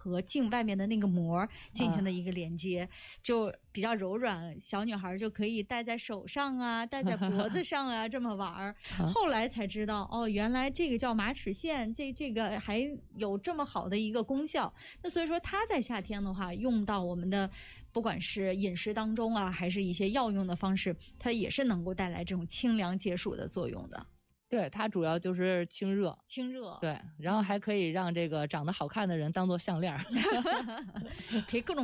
和镜外面的那个膜进行的一个连接，就比较柔软，小女孩就可以戴在手上啊，戴在脖子上啊，这么玩。后来才知道，哦，原来这个叫马齿苋，这个还有这么好的一个功效。那所以说，它在夏天的话，用到我们的不管是饮食当中啊，还是一些药用的方式，它也是能够带来这种清凉解暑的作用的。 对，它主要就是清热， 对， 然后还可以让这个长得好看的人当做项链， 可以各种